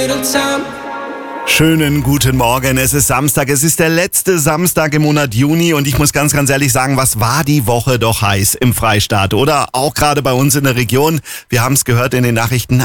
Schönen guten Morgen, es ist Samstag, es ist der letzte Samstag im Monat Juni und ich muss ganz ehrlich sagen, was war die Woche doch heiß im Freistaat oder auch gerade bei uns in der Region. Wir haben es gehört in den Nachrichten,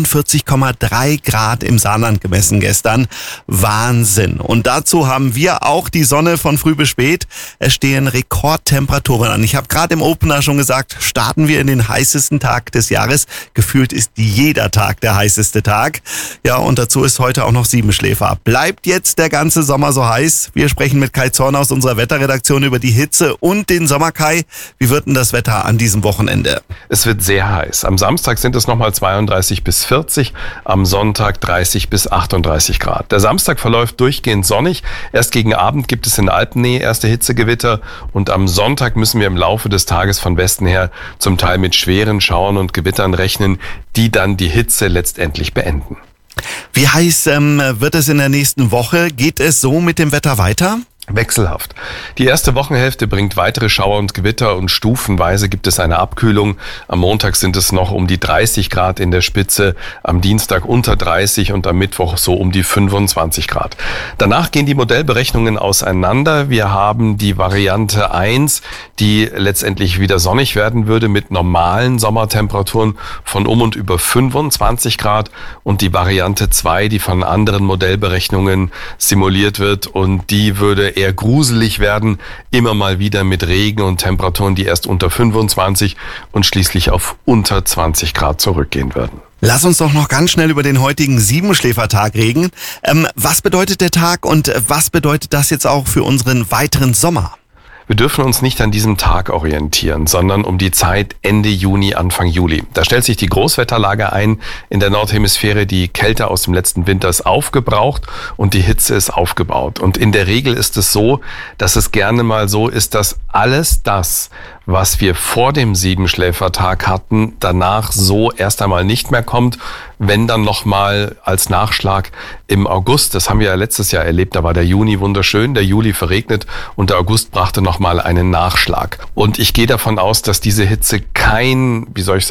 41,3 Grad im Saarland gemessen gestern. Wahnsinn. Und dazu haben wir auch die Sonne von früh bis spät. Es stehen Rekordtemperaturen an. Ich habe gerade im Opener schon gesagt, starten wir in den heißesten Tag des Jahres. Gefühlt ist jeder Tag der heißeste Tag. Ja, und dazu ist heute auch noch Siebenschläfer. Bleibt jetzt der ganze Sommer so heiß? Wir sprechen mit Kai Zorn aus unserer Wetterredaktion über die Hitze und den Sommer. Kai, wie wird denn das Wetter an diesem Wochenende? Es wird sehr heiß. Am Samstag sind es nochmal 32 bis 40, am Sonntag 30 bis 38 Grad. Der Samstag verläuft durchgehend sonnig. Erst gegen Abend gibt es in Alpennähe erste Hitzegewitter und am Sonntag müssen wir im Laufe des Tages von Westen her zum Teil mit schweren Schauern und Gewittern rechnen, die dann die Hitze letztendlich beenden. Wie heiß wird es in der nächsten Woche? Geht es so mit dem Wetter weiter? Wechselhaft. Die erste Wochenhälfte bringt weitere Schauer und Gewitter und stufenweise gibt es eine Abkühlung. Am Montag sind es noch um die 30 Grad in der Spitze, am Dienstag unter 30 und am Mittwoch so um die 25 Grad. Danach gehen die Modellberechnungen auseinander. Wir haben die Variante 1, die letztendlich wieder sonnig werden würde mit normalen Sommertemperaturen von und über 25 Grad und die Variante 2, die von anderen Modellberechnungen simuliert wird und die würde eher gruselig werden, immer mal wieder mit Regen und Temperaturen, die erst unter 25 und schließlich auf unter 20 Grad zurückgehen würden. Lass uns doch noch ganz schnell über den heutigen Siebenschläfertag reden. Was bedeutet der Tag und was bedeutet das jetzt auch für unseren weiteren Sommer? Wir dürfen uns nicht an diesem Tag orientieren, sondern um die Zeit Ende Juni, Anfang Juli. Da stellt sich die Großwetterlage ein in der Nordhemisphäre. Die Kälte aus dem letzten Winter ist aufgebraucht und die Hitze ist aufgebaut. Und in der Regel ist es so, dass es gerne mal so ist, dass alles das, was wir vor dem Siebenschläfertag hatten, danach so erst einmal nicht mehr kommt, wenn dann nochmal als Nachschlag im August, das haben wir ja letztes Jahr erlebt, da war der Juni wunderschön, der Juli verregnet und der August brachte nochmal einen Nachschlag. Und ich gehe davon aus, dass diese Hitze kein,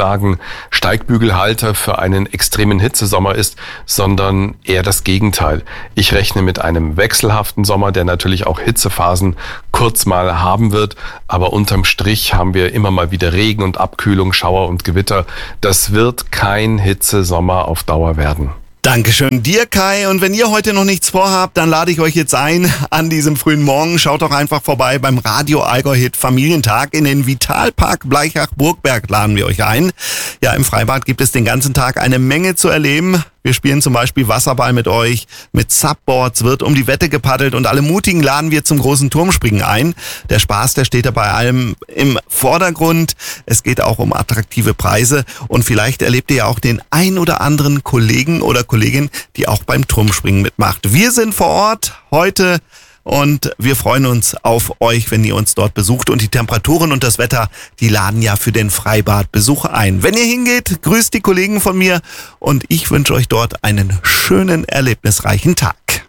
Steigbügelhalter für einen extremen Hitzesommer ist, sondern eher das Gegenteil. Ich rechne mit einem wechselhaften Sommer, der natürlich auch Hitzephasen kurz mal haben wird, aber unterm Strich haben wir immer mal wieder Regen und Abkühlung, Schauer und Gewitter. Das wird kein Hitzesommer auf Dauer werden. Dankeschön dir, Kai. Und wenn ihr heute noch nichts vorhabt, dann lade ich euch jetzt ein an diesem frühen Morgen. Schaut doch einfach vorbei beim Radio Allgäu Hit Familientag in den Vitalpark Bleichach-Burgberg laden wir euch ein. Ja, im Freibad gibt es den ganzen Tag eine Menge zu erleben. Wir spielen zum Beispiel Wasserball mit euch, mit Subboards wird um die Wette gepaddelt und alle Mutigen laden wir zum großen Turmspringen ein. Der Spaß, der steht da bei allem im Vordergrund. Es geht auch um attraktive Preise und vielleicht erlebt ihr ja auch den ein oder anderen Kollegen oder Kollegin, die auch beim Turmspringen mitmacht. Wir sind vor Ort heute und wir freuen uns auf euch, wenn ihr uns dort besucht. Und die Temperaturen und das Wetter, die laden ja für den Freibadbesuch ein. Wenn ihr hingeht, grüßt die Kollegen von mir und ich wünsche euch dort einen schönen, erlebnisreichen Tag.